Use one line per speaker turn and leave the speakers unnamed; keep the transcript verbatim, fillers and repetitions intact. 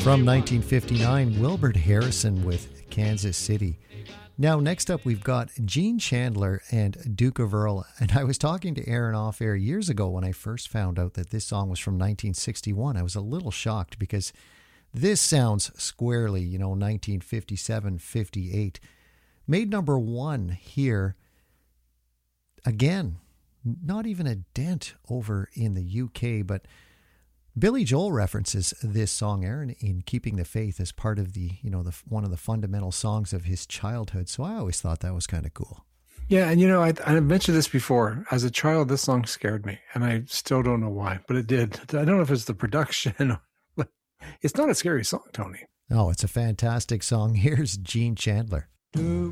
From nineteen fifty-nine, Wilbert Harrison with Kansas City. Now, next up, we've got Gene Chandler and Duke of Earl. And I was talking to Aaron off air years ago when I first found out that this song was from nineteen sixty-one. I was a little shocked because this sounds squarely, you know, nineteen fifty-seven, fifty-eight. Made number one here. Again, not even a dent over in the U K, but Billy Joel references this song, Aaron, in Keeping the Faith as part of the, you know, the one of the fundamental songs of his childhood. So I always thought that was kind of cool.
Yeah, and you know, I, I mentioned this before. As a child, this song scared me, and I still don't know why, but it did. I don't know if it's the production, but it's not a scary song, Tony.
Oh, it's a fantastic song. Here's Gene Chandler.
Duke